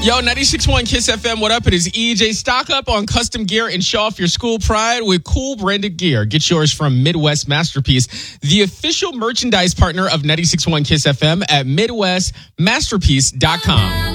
Yo, 96.1 Kiss FM, what up? It is EJ. Stock up on custom gear and show off your school pride with cool branded gear. Get yours from Midwest Masterpiece, the official merchandise partner of 96.1 Kiss FM at MidwestMasterpiece.com.